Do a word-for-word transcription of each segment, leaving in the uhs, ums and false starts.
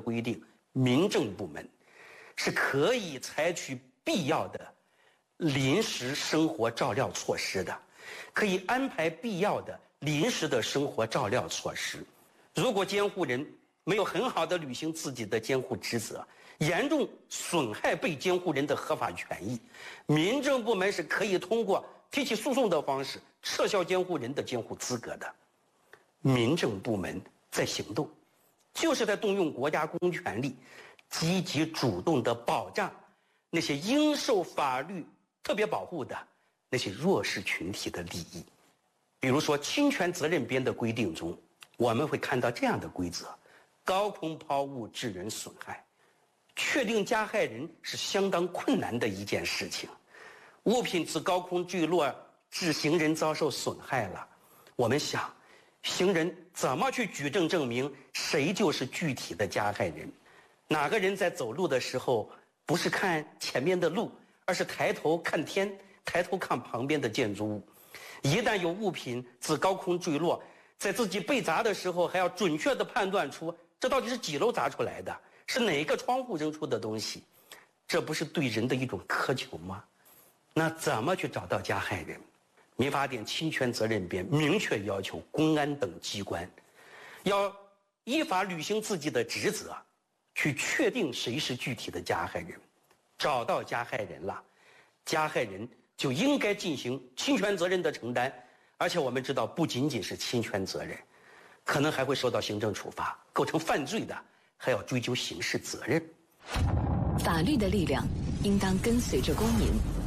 规定，民政部门是可以采取必要的临时生活照料措施的，可以安排必要的临时的生活照料措施。如果监护人没有很好的履行自己的监护职责，严重损害被监护人的合法权益，民政部门是可以通过提起诉讼的方式撤销监护人的监护资格的。民政部门在行动，就是在动用国家公权力，积极主动地保障那些应受法律特别保护的那些弱势群体的利益。比如说侵权责任编的规定中，我们会看到这样的规则：高空抛物致人损害，确定加害人是相当困难的一件事情。物品自高空坠落致行人遭受损害了，我们想行人怎么去举证证明谁就是具体的加害人？哪个人在走路的时候不是看前面的路，而是抬头看天，抬头看旁边的建筑物？一旦有物品自高空坠落，在自己被砸的时候还要准确地判断出这到底是几楼砸出来的，是哪个窗户扔出的东西，这不是对人的一种苛求吗？那怎么去找到加害人？民法典侵权责任编明确要求公安等机关要依法履行自己的职责，去确定谁是具体的加害人。找到加害人了，加害人就应该进行侵权责任的承担，而且我们知道不仅仅是侵权责任，可能还会受到行政处罚，构成犯罪的还要追究刑事责任。 法律的力量应当跟随着公民，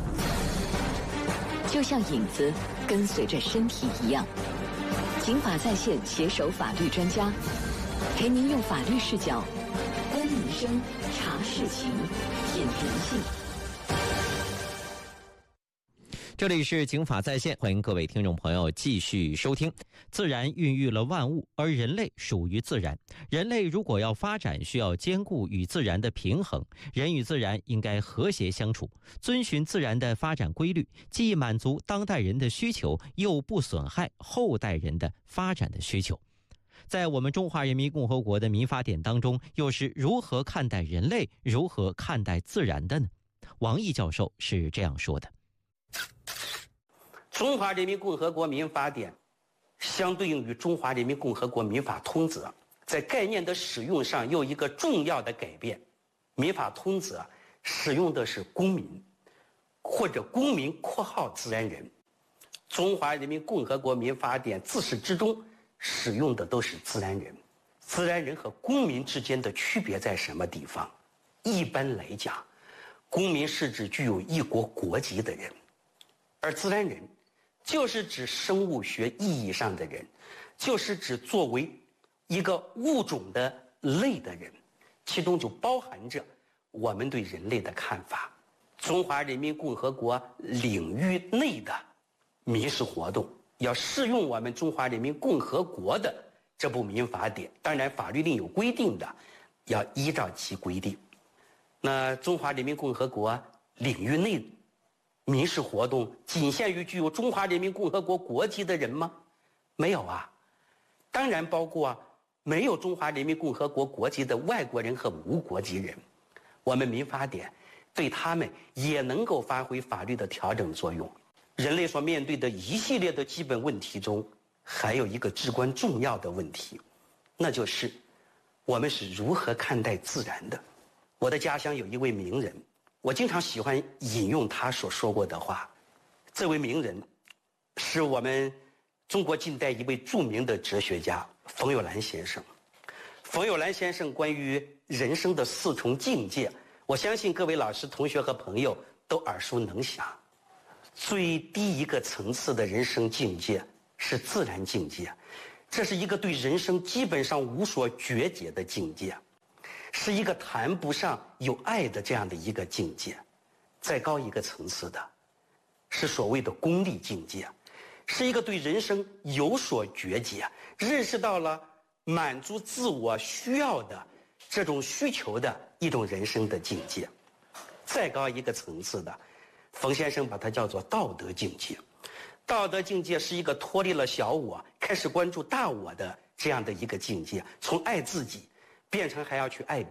就像影子跟随着身体一样。警法在线携手法律专家，陪您用法律视角观民生、查事情、品人性。 这里是警法在线，欢迎各位听众朋友继续收听。自然孕育了万物，而人类属于自然。人类如果要发展，需要兼顾与自然的平衡。人与自然应该和谐相处，遵循自然的发展规律，既满足当代人的需求，又不损害后代人的发展的需求。在我们中华人民共和国的民法典当中，又是如何看待人类，如何看待自然的呢？王毅教授是这样说的。 中华人民共和国民法典相对应于中华人民共和国民法通则，在概念的使用上有一个重要的改变。民法通则使用的是公民或者公民括号自然人，中华人民共和国民法典自始至终使用的都是自然人。自然人和公民之间的区别在什么地方？一般来讲，公民是指具有一国国籍的人，而自然人就是指生物学意义上的人，就是指作为一个物种的类的人，其中就包含着我们对人类的看法。中华人民共和国领域内的民事活动要适用我们中华人民共和国的这部民法典，当然法律另有规定的要依照其规定。那中华人民共和国领域内民事活动仅限于具有中华人民共和国国籍的人吗？没有啊，当然包括没有中华人民共和国国籍的外国人和无国籍人。我们民法典对他们也能够发挥法律的调整作用。人类所面对的一系列的基本问题中，还有一个至关重要的问题，那就是我们是如何看待自然的。我的家乡有一位名人，我经常喜欢引用他所说过的话。这位名人是我们中国近代一位著名的哲学家冯友兰先生。冯友兰先生关于人生的四重境界，我相信各位老师、同学和朋友都耳熟能详。最低一个层次的人生境界是自然境界，这是一个对人生基本上无所觉解的境界，是一个谈不上有爱的这样的一个境界。再高一个层次的是所谓的功利境界，是一个对人生有所觉解，认识到了满足自我需要的这种需求的一种人生的境界。再高一个层次的，冯先生把它叫做道德境界。道德境界是一个脱离了小我，开始关注大我的这样的一个境界，从爱自己变成还要去爱